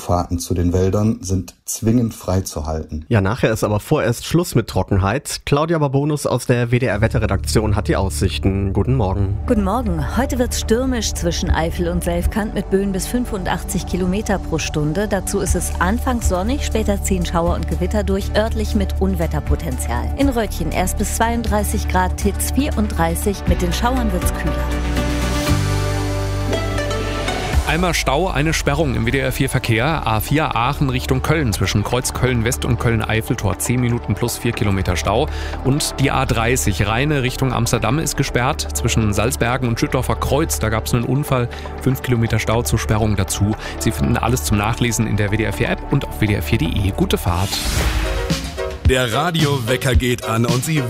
Zufahrten zu den Wäldern sind zwingend freizuhalten. Ja, nachher ist aber vorerst Schluss mit Trockenheit. Claudia Babonus aus der WDR-Wetterredaktion hat die Aussichten. Guten Morgen. Guten Morgen. Heute wird es stürmisch zwischen Eifel und Selfkant mit Böen bis 85 Kilometer pro Stunde. Dazu ist es anfangs sonnig, später ziehen Schauer und Gewitter durch, örtlich mit Unwetterpotenzial. In Röttchen erst bis 32 Grad, Titz 34, mit den Schauern wird's kühler. Einmal Stau, eine Sperrung im WDR-4-Verkehr. A4 Aachen Richtung Köln zwischen Kreuz Köln-West und Köln-Eiffeltor. 10 Minuten plus 4 Kilometer Stau. Und die A30 Rheine Richtung Amsterdam ist gesperrt. Zwischen Salzbergen und Schüttorfer Kreuz, da gab es einen Unfall. 5 Kilometer Stau zur Sperrung dazu. Sie finden alles zum Nachlesen in der WDR-4-App und auf WDR4.de. Gute Fahrt. Der Radiowecker geht an und Sie